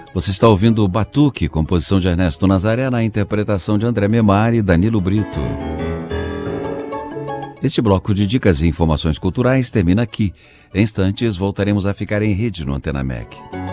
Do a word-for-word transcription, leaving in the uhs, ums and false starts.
Você está ouvindo o Batuque, composição de Ernesto Nazaré, na interpretação de André Memari e Danilo Brito. Este bloco de dicas e informações culturais termina aqui. Em instantes, voltaremos a ficar em rede no Antena M E C.